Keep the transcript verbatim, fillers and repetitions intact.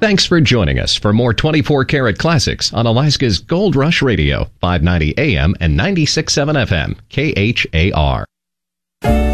Thanks for joining us for more twenty-four karat classics on Alaska's Gold Rush Radio, five ninety A M and ninety-six point seven F M, K H A R.